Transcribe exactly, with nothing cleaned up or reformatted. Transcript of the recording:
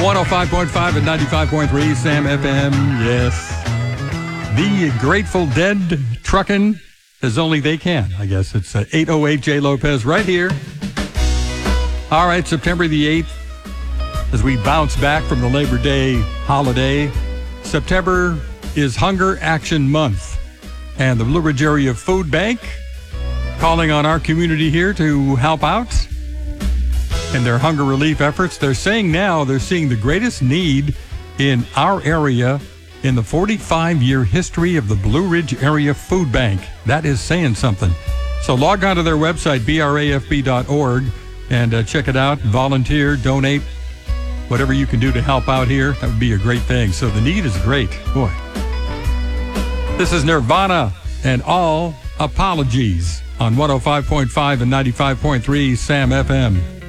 one oh five point five and ninety-five point three Sam F M. Yes. The Grateful Dead truckin' as only they can. I guess it's uh, eight oh eight J Lopez right here. All right, September the eighth, as we bounce back from the Labor Day holiday. September is Hunger Action Month, and the Blue Ridge Area Food Bank calling on our community here to help out in their hunger relief efforts. They're saying now they're seeing the greatest need in our area in the forty-five year history of the Blue Ridge Area Food Bank. That is saying something. So log on to their website, B R A F B dot org, and uh, check it out. Volunteer, donate, whatever you can do to help out here. That would be a great thing. So the need is great. Boy. This is Nirvana and All Apologies on one oh five point five and ninety-five point three Sam F M.